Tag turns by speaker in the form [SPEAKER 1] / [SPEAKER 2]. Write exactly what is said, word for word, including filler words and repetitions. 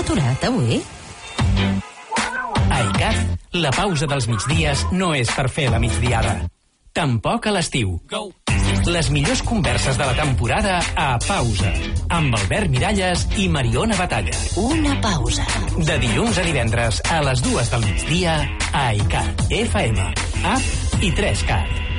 [SPEAKER 1] aturat avui?
[SPEAKER 2] A ICAT, la pausa dels migdies no és per fer la migdiada. Tampoc a l'estiu. Les millors converses de la temporada a Pausa, amb Albert Miralles i Mariona Batalla.
[SPEAKER 1] Una pausa.
[SPEAKER 2] De dilluns a divendres a les dues del migdia a ICAT, F M, App i tres cat.